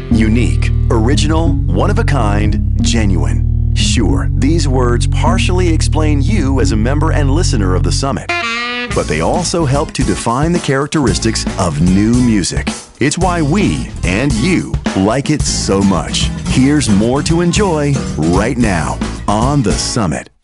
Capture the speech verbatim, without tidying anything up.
Unique, original, one of a kind, genuine. Sure, these words partially explain you as a member and listener of the Summit, but they also help to define the characteristics of new music. It's why we and you like it so much. Here's more to enjoy right now on the Summit.